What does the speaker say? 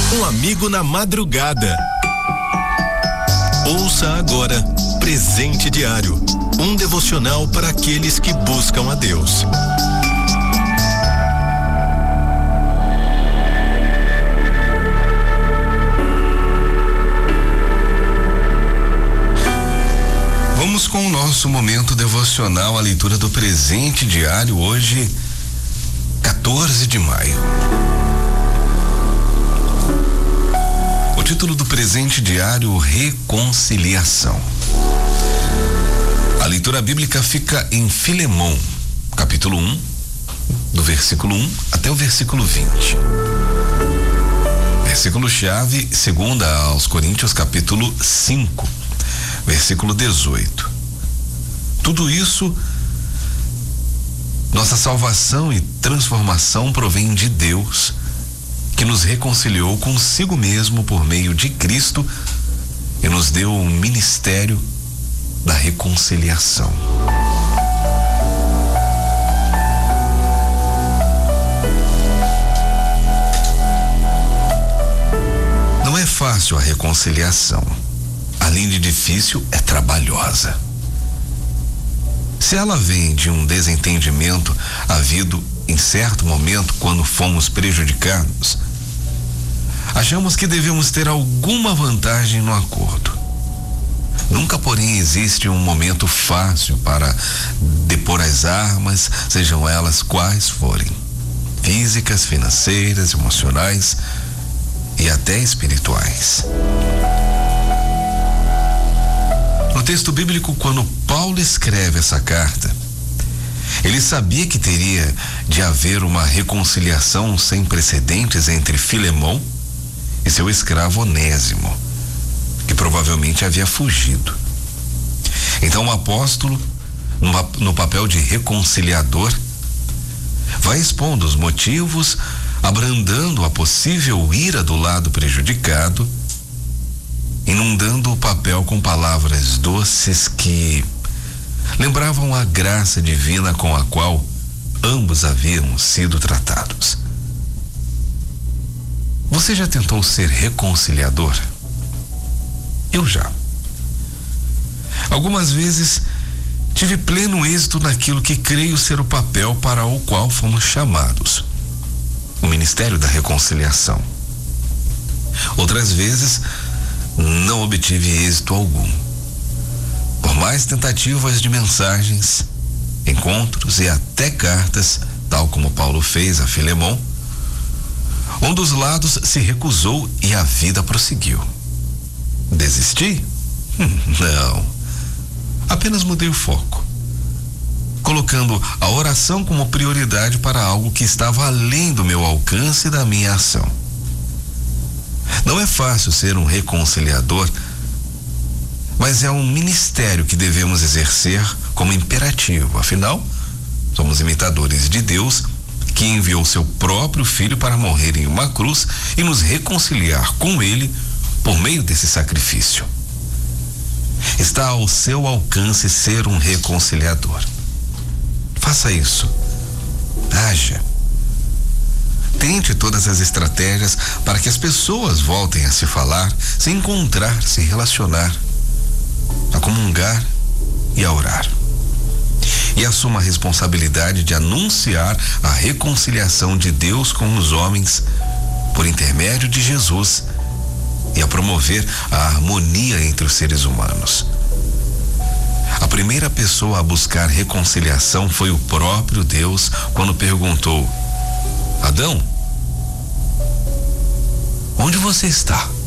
Um amigo na madrugada. Ouça agora Presente Diário, um devocional para aqueles que buscam a Deus. Vamos com o nosso momento devocional, a leitura do Presente Diário, hoje, 14 de maio. O título do Presente Diário: Reconciliação. A leitura bíblica fica em Filemão, capítulo 1, do versículo 1 até o versículo 20. Versículo-chave, 2 aos Coríntios, capítulo 5, versículo 18. Tudo isso, nossa salvação e transformação provém de Deus, que nos reconciliou consigo mesmo por meio de Cristo e nos deu o ministério da reconciliação. Não é fácil a reconciliação. Além de difícil, é trabalhosa. Se ela vem de um desentendimento havido em certo momento, quando fomos prejudicados, achamos que devemos ter alguma vantagem no acordo. Nunca, porém, existe um momento fácil para depor as armas, sejam elas quais forem: físicas, financeiras, emocionais e até espirituais. No texto bíblico, quando Paulo escreve essa carta, ele sabia que teria de haver uma reconciliação sem precedentes entre Filemão e seu escravo Onésimo, que provavelmente havia fugido. Então o apóstolo, no papel de reconciliador, vai expondo os motivos, abrandando a possível ira do lado prejudicado, inundando o papel com palavras doces que lembravam a graça divina com a qual ambos haviam sido tratados. Você já tentou ser reconciliador? Eu já. Algumas vezes tive pleno êxito naquilo que creio ser o papel para o qual fomos chamados: o Ministério da Reconciliação. Outras vezes não obtive êxito algum. Por mais tentativas de mensagens, encontros e até cartas, tal como Paulo fez a Filemão, um dos lados se recusou e a vida prosseguiu. Desisti? Não. Apenas mudei o foco, colocando a oração como prioridade para algo que estava além do meu alcance e da minha ação. Não é fácil ser um reconciliador, mas é um ministério que devemos exercer como imperativo. Afinal, somos imitadores de Deus, que enviou seu próprio Filho para morrer em uma cruz e nos reconciliar com Ele por meio desse sacrifício. Está ao seu alcance ser um reconciliador. Faça isso. Haja. Tente todas as estratégias para que as pessoas voltem a se falar, se encontrar, se relacionar, a comungar e a orar. E assuma a responsabilidade de anunciar a reconciliação de Deus com os homens por intermédio de Jesus e a promover a harmonia entre os seres humanos. A primeira pessoa a buscar reconciliação foi o próprio Deus, quando perguntou: Adão, onde você está?